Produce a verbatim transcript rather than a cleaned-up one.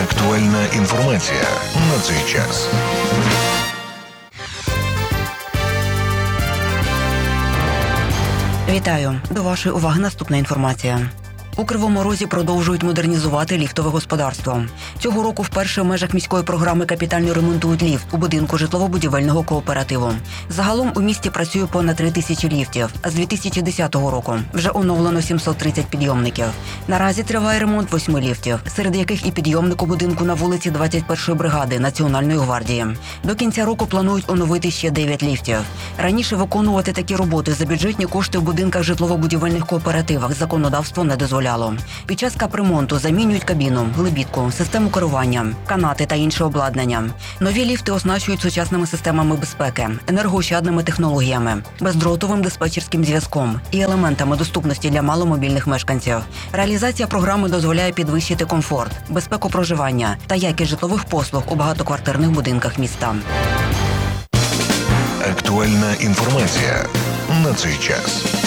Актуальна інформація на цей час. Вітаю! До вашої уваги наступна інформація. У Кривому Розі продовжують модернізувати ліфтове господарство. Цього року вперше в межах міської програми капітально ремонтують ліфт у будинку житлово-будівельного кооперативу. Загалом у місті працює понад три тисячі ліфтів, а з дві тисячі десятого року вже оновлено сімсот тридцять підйомників. Наразі триває ремонт восьми ліфтів, серед яких і підйомник у будинку на вулиці двадцять першої бригади Національної гвардії. До кінця року планують оновити ще дев'ять ліфтів. Раніше виконувати такі роботи за бюджетні кошти в будинках житлово-будівельних кооперативах законодавство не дозволяє. Під час капремонту замінюють кабіну, лебідку, систему керування, канати та інше обладнання. Нові ліфти оснащують сучасними системами безпеки, енергоощадними технологіями, бездротовим диспетчерським зв'язком і елементами доступності для маломобільних мешканців. Реалізація програми дозволяє підвищити комфорт, безпеку проживання та якість житлових послуг у багатоквартирних будинках міста. Актуальна інформація на цей час.